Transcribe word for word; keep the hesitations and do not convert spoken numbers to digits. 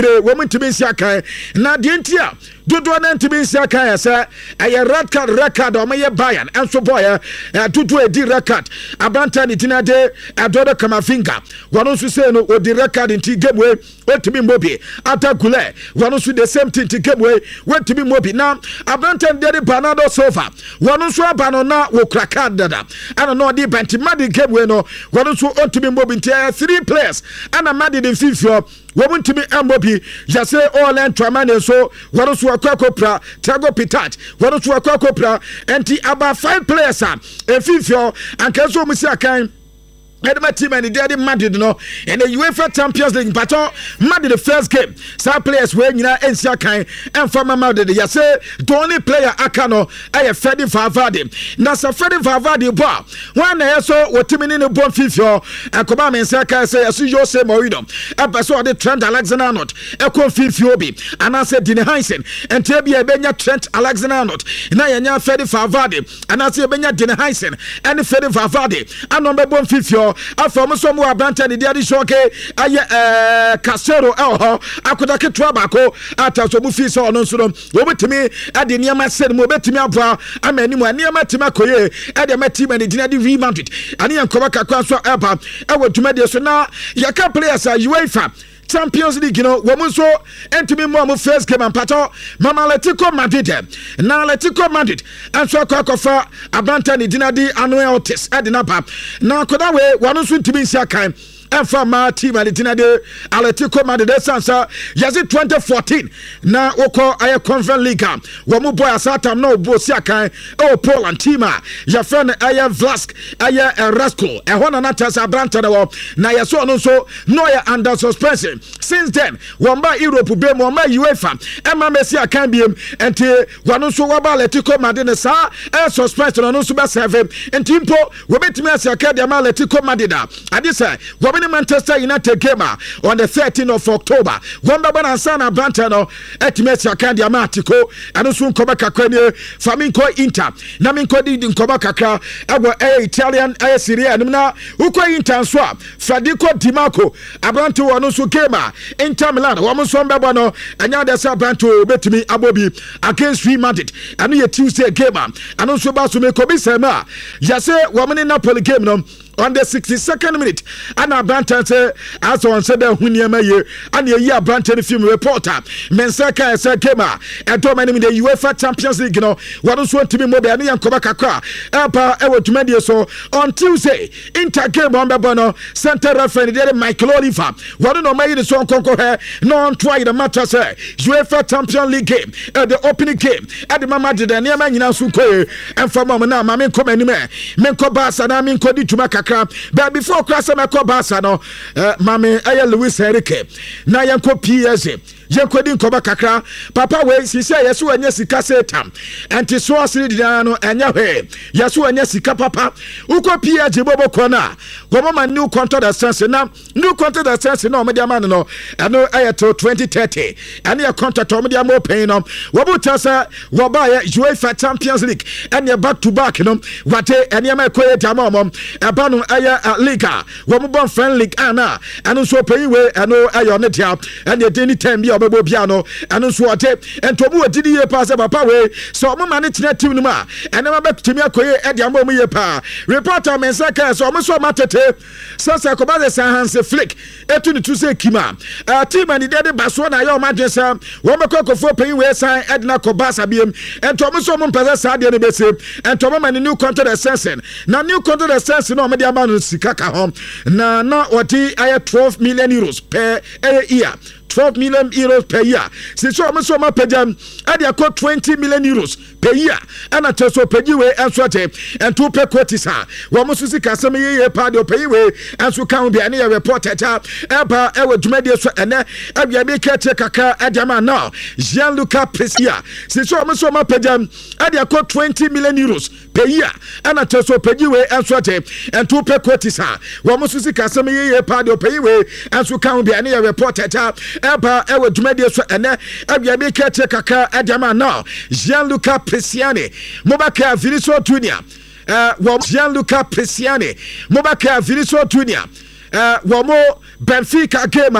woman to be Saka. Now, the Intia, do do an to be Saka, sir. A red card record or my Bayern, and so boy, to do a D record. A Bantan Itina de, a daughter Kamafinga. One also say no, or the record in T Gateway, went to be Mobi. After Gule, one also the same thing to Gateway, went to be Mobi. Now, a Bantan Daddy Banado sofa. One also Banana will crack out dada. I don't know the Bantimadi Gateway, no, one also ought to be Mobi. Three players, and a mad in FIFA. Woman to be Mbobi, Jase Orland Tramane so, one of Swakopra, Tago Pitat, one of Swakopra, and about five players, and FIFA, and Kazo Misiakan. And my team and the daddy Madrid no and the UEFA Champions League but Madrid the first game some players were you know and Siakai and from Madrid you say the only player Akano I have Freddy Valverde now so Freddy Valverde ball one I saw what team in the bon FIFA and Kobama and Siakai say as you say Mourinho and so the Trent Alexander-Arnold Eko FIFA obi and I said Dini Heinsen and Tebi Benya Trent Alexander-Arnold now you Freddy Valverde and I say Benya Dini Heinsen and Freddy Valverde and number bon FIFA afọ so mo abanta de dia di shoke aye eh Casero elho akoda ketwa bako ata so mu fi so ono nso no obetimi ade niam ased mo obetimi aboa amani mu niam atima koye ade matima de gina di Real Madrid ani yankoba kakwa so eba e waduma de so na yaka players a UEFA Champions League, you know, woman so and to be more first game and pato, Mama Atletico Madrid, now Atletico Madrid, and so Kokofa, Abantani Dinadi, Anuel Otis, Adinapa. Now, could I way one soon to be Sakai. And from my team and the Tinade Atletico Madrid Sansa, Yazid twenty fourteen. Now, Oko Aya Conference League. Wamu boy Asata no Bosiakai, oh Poland Tima, your friend Aya Vlask, Aya Rasko, and one another's Abranta. Now, you saw no so, no under suspension. Since then, one by Europe, be more my UEFA, and my Messia can be him, and one also Waba Atletico Madrid, sa, and suspension on Usuba seven, and Timpo, Wabit Messia Cadama Atletico Madrid. And this, Wabit Manchester United game on the thirteenth of October. Wamba Banansana Brantano at Messia Candia Martico and Usun Kobaka Kwenye Faminko Inter. Naminko did in Kobaka, our Italian A Syria and Uko Inter Swap, Fradico Di Marco, Abranto Anusu Kema, Inter Milan, Wamuson Babano, and now there's Abranto Betimi Abobi against Real Madrid. And we a Tuesday game, and also Basume Kobisema. Yase, woman in Napoli game. On the sixty-second minute, and a Branton said, as on said, when you may, and your year Branton film reporter, Mensaka said, Kema, and told me the UEFA Champions League, you know, what was want to be mobile and Kobaka, Alpa, Ewo to Media. So on Tuesday, Inter game on Babono, Center referee, Michael Oliver, what do no made the song conquer, no one tried the matter, say, UEFA Champions League game, at the opening game, at the Mama did a near man in Asuko, and for Mama now, Mamma come anywhere, Menko Bass and I mean Cody to Maka. But before Crasa Mako Bassano, Mammy Aya Louis Henrique, Nayanko P S A. Yankodin Koba Kakra, Papa ways, he said, Yasu and Yasika Setam, and Tiswasi Diano and Yahe, Yasu and Yasika Papa, Uko Pia Jibobo Kona, Gomama new contract that sense now, new contract that sense no Mediamano, and no Ayato twenty thirty, and your contract on Mediamo Painum, Wabutasa, Wabaya, UEFA Champions League, and your back to back, you know, Wate, and Yamakoe Tamom, Abano Aya Liga, Wamubon Friend League Anna, and also Payway, and no Ayonetia, and your daily ten year. Piano and so what and Tomu did ye pass a papa way so my man it's net to ma and I'm back to me at the Amomi pa reporter Mensaka so almost so matete Sasa Kobade Sanhanse flick etuni to say Kima a team and the daddy Baswana your majesty Wamako for paying where sign Edna Kobasa beam and Thomas Omon Pazasa de Besse and Tomam and the new contract sensing now new contract sensing no media man Sikaka home na na what I have twelve million euros per year. twelve million euros per year. Since so much more per jam, and you got twenty million euros per year. And I tell so per year and so and two per quotisa. One must see Casame ye part of pay way and so can be any report at Eba Ewa Jumedia and Abia Bika Kaka Adama now. Gianluca Presia. Since so much more per jam, and you got twenty million euros per year. And I tell so per year and so and two per quotisa. One must see Casame ye part of pay way and so can be any report at Eba Ewa Jumedia and Abia Bika Kaka Adama now. Gianluca Presiani, Mobaka Viniso Junior, uh, Gianluca Presiani, Mobaka Viniso Junior, uh, Wamo Benfica game.